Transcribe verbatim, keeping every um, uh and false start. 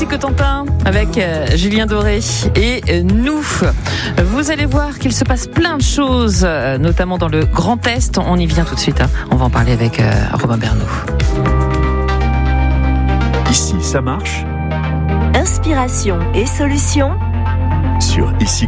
Cotentin avec euh, Julien Doré et euh, nous. Vous allez voir qu'il se passe plein de choses, euh, notamment dans le Grand Est. On y vient tout de suite. Hein. On va en parler avec euh, Robin Bernot. Ici, ça marche. Inspiration et solutions Sur Ici